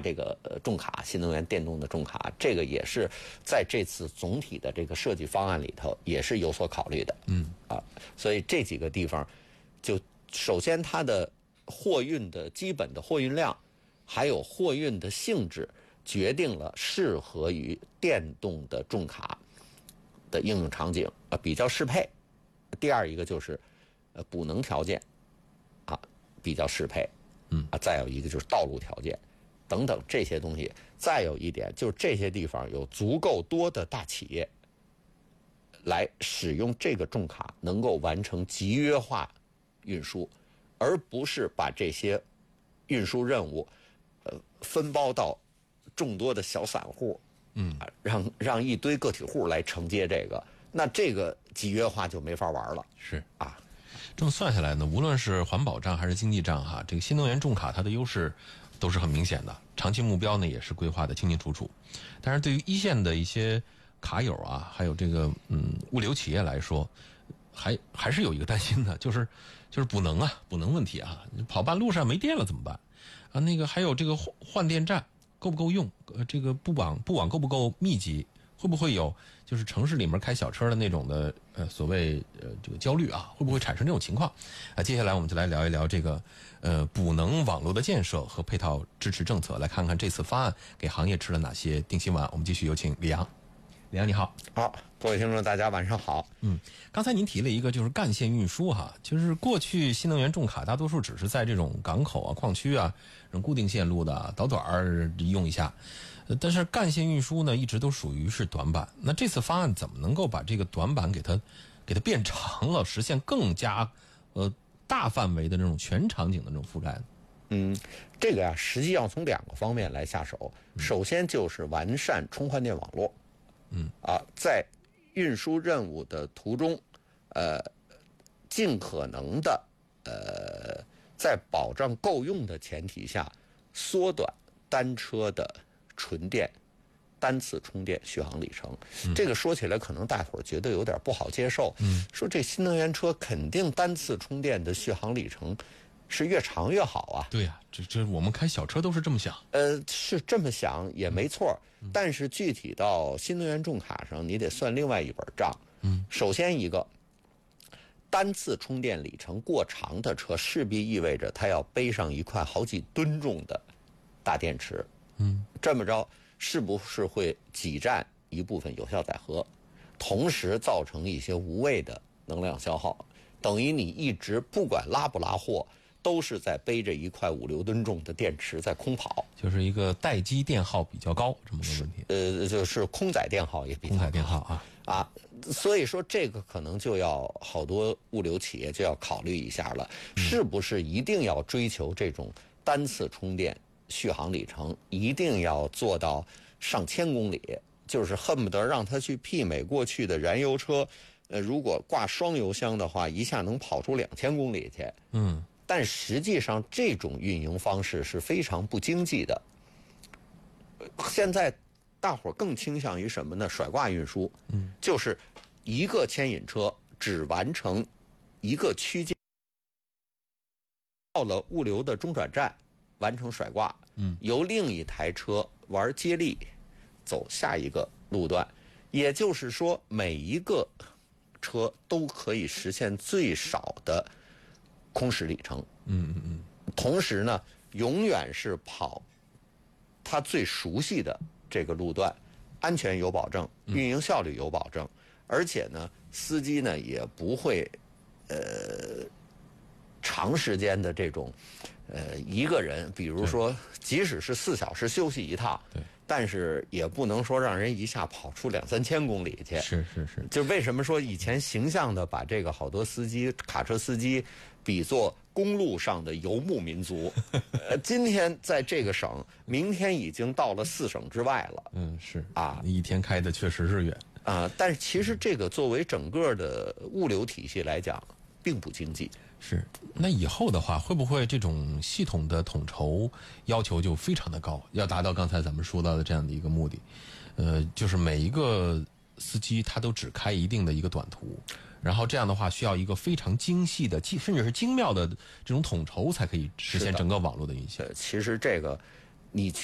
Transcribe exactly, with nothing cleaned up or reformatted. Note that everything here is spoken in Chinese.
这个呃重卡，新能源电动的重卡，这个也是在这次总体的这个设计方案里头也是有所考虑的。 嗯啊，所以这几个地方，就首先它的货运的基本的货运量，还有货运的性质，决定了适合于电动的重卡的应用场景啊，比较适配。第二一个就是呃补能条件啊比较适配。 嗯啊，再有一个就是道路条件等等这些东西。再有一点就是这些地方有足够多的大企业来使用这个重卡，能够完成集约化运输，而不是把这些运输任务呃分包到众多的小散户， 嗯， 啊、让让一堆个体户来承接这个，那这个集约化就没法玩了。 是啊。 这么算下来呢，无论是环保账还是经济账哈，这个新能源重卡它的优势都是很明显的，长期目标呢也是规划的清清楚楚。但是对于一线的一些卡友啊，还有这个嗯物流企业来说，还还是有一个担心的，就是就是补能啊，补能问题啊，跑半路上没电了怎么办啊？那个还有这个换换电站够不够用？呃，这个布网布网够不够密集？会不会有就是城市里面开小车的那种的呃所谓呃这个焦虑啊？会不会产生这种情况？啊，接下来我们就来聊一聊这个呃补能网络的建设和配套支持政策，来看看这次方案给行业吃了哪些定心丸。我们继续有请李阳。李阳你好。 好，各位听众大家晚上好。 嗯，刚才您提了一个就是干线运输哈，就是过去新能源重卡大多数只是在这种港口啊、矿区啊、这种固定线路的导短儿用一下。但是干线运输呢，一直都属于是短板。那这次方案怎么能够把这个短板给它给它变长了，实现更加呃大范围的这种全场景的这种覆盖呢？ 嗯，这个呀、啊，实际上从两个方面来下手。首先就是完善充换电网络。 嗯啊，在运输任务的途中，呃，尽可能的呃，在保障够用的前提下，缩短单车的纯电单次充电续航里程。嗯、这个说起来可能大伙儿觉得有点不好接受。 嗯， 说这新能源车肯定单次充电的续航里程是越长越好啊。 对呀、啊，这这我们开小车都是这么想。 呃，是这么想也没错， 嗯、 但是具体到新能源重卡上，你得算另外一本账。 嗯， 首先一个，单次充电里程过长的车，势必意味着它要背上一块好几吨重的大电池。 嗯， 这么着是不是会挤占一部分有效载荷，同时造成一些无谓的能量消耗？等于你一直不管拉不拉货，都是在背着一块五六吨重的电池在空跑， 就是一个待机电耗比较高这么个问题。 呃，就是空载电耗也比较高。 空载电耗啊啊，所以说这个可能就要好多物流企业就要考虑一下了， 嗯、 是不是一定要追求这种单次充电续航里程一定要做到上千公里，就是恨不得让它去媲美过去的燃油车。呃，如果挂双油箱的话，一下能跑出两千公里去。 嗯， 但实际上这种运营方式是非常不经济的。现在大伙儿更倾向于什么呢？甩挂运输。 嗯， 就是一个牵引车只完成一个区间，到了物流的中转站完成甩挂。 嗯， 由另一台车玩接力走下一个路段。也就是说，每一个车都可以实现最少的空时里程。 嗯嗯嗯。 同时呢，永远是跑他最熟悉的这个路段，安全有保证，运营效率有保证，嗯、而且呢，司机呢也不会呃长时间的这种呃一个人，比如说，即使是四小时休息一趟。 对。 但是也不能说让人一下跑出两三千公里去。 是是是， 就为什么说以前形象的把这个好多司机、卡车司机比作公路上的游牧民族，呃，今天在这个省，明天已经到了四省之外了。 嗯，是啊， 一天开的确实是远啊。但是其实这个作为整个的物流体系来讲，并不经济。 是，那以后的话，会不会这种系统的统筹要求就非常的高，要达到刚才咱们说到的这样的一个目的？呃，就是每一个司机他都只开一定的一个短途，然后这样的话需要一个非常精细的，甚至是精妙的这种统筹，才可以实现整个网络的运行。 呃，其实这个你。